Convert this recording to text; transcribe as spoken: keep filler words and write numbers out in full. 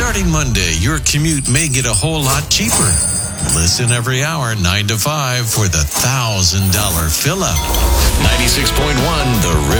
Starting Monday, your commute may get a whole lot cheaper. Listen every hour, nine to five, for the one thousand dollars fill-up. ninety-six point one The River.